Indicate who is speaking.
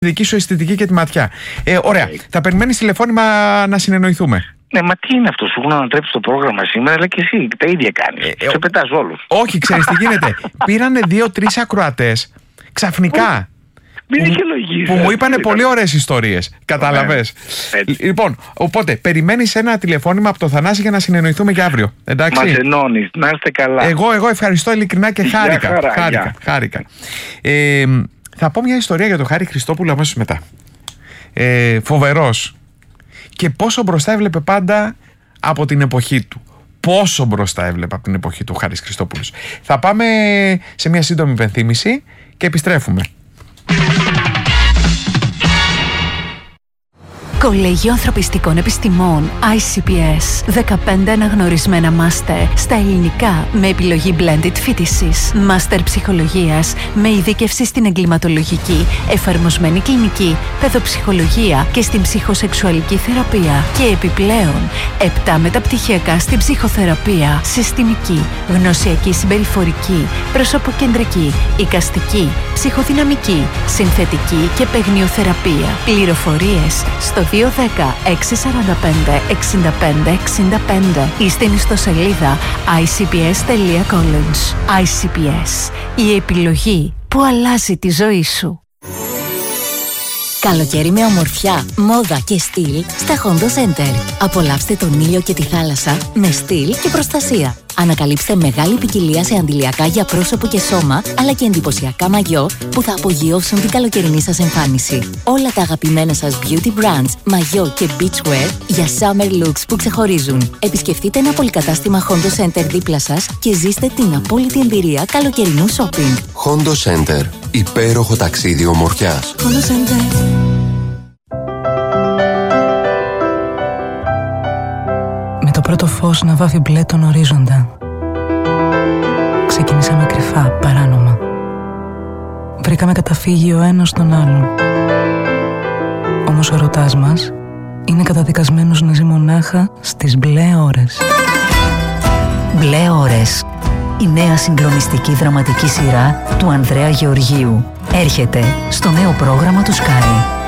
Speaker 1: δική σου αισθητική και τη ματιά. Ωραία. Θα περιμένεις τηλεφώνημα να συνεννοηθούμε.
Speaker 2: Ναι, μα τι είναι αυτό, σου έχουν ανατρέψει το πρόγραμμα σήμερα, αλλά και εσύ τα ίδια κάνεις. Σε πετάς όλους.
Speaker 1: Όχι, ξέρεις τι γίνεται. Πήρανε 2-3 ακροατές ξαφνικά.
Speaker 2: Μην είχε λογική.
Speaker 1: Που μου είπανε πολύ ωραίες ιστορίες. Κατάλαβες. Λοιπόν, οπότε περιμένεις ένα τηλεφώνημα από το Θανάση για να συνεννοηθούμε για αύριο. Εντάξει.
Speaker 2: Μας ενώνεις, να είστε καλά.
Speaker 1: Εγώ ευχαριστώ ειλικρινά και χάρηκα. Θα πω μια ιστορία για τον Χάρη Χριστόπουλο αμέσως μετά. Φοβερός. Και πόσο μπροστά έβλεπε πάντα από την εποχή του. Πόσο μπροστά έβλεπε από την εποχή του Χάρης Χριστόπουλος. Θα πάμε σε μια σύντομη υπενθύμηση και επιστρέφουμε.
Speaker 3: Κολέγιο Ανθρωπιστικών Επιστημών ICPS. 15 αναγνωρισμένα μάστερ στα ελληνικά με επιλογή blended φοιτησης. Μάστερ ψυχολογίας με ειδίκευση στην εγκληματολογική, εφαρμοσμένη κλινική, παιδοψυχολογία και στην ψυχοσεξουαλική θεραπεία. Και επιπλέον 7 μεταπτυχιακά στην ψυχοθεραπεία, συστημική, γνωσιακή συμπεριφορική, προσωποκεντρική, εικαστική, ψυχοδυναμική, συνθετική και παιγνιοθεραπεία. Πληροφορίες στο 210-645-65-65 ή στην ιστοσελίδα icps.college. ICPS. Η επιλογή που αλλάζει τη ζωή σου.
Speaker 4: Καλοκαίρι με ομορφιά, μόδα και στυλ στα Hondo Center. Απολαύστε τον ήλιο και τη θάλασσα με στυλ και προστασία. Ανακαλύψτε μεγάλη ποικιλία σε αντιλιακά για πρόσωπο και σώμα, αλλά και εντυπωσιακά μαγιό που θα απογειώσουν την καλοκαιρινή σας εμφάνιση. Όλα τα αγαπημένα σας beauty brands, μαγιό και beachwear για summer looks που ξεχωρίζουν. Επισκεφτείτε ένα πολυκατάστημα Hondo Center δίπλα σας και ζήστε την απόλυτη εμπειρία καλοκαιρινού shopping.
Speaker 5: Hondo Center. Υπέροχο ταξίδι ομορφιάς.
Speaker 4: Hondo Center.
Speaker 6: Με το πρώτο φως να βάφει μπλε τον ορίζοντα. Ξεκινήσαμε κρυφά, παράνομα. Βρήκαμε καταφύγιο ο ένας στον άλλον. Όμως ο ερωτάς μας είναι καταδικασμένος να ζει μονάχα στις μπλε ώρες.
Speaker 3: Μπλε ώρες. Η νέα συγκλονιστική δραματική σειρά του Ανδρέα Γεωργίου έρχεται στο νέο πρόγραμμα του Sky.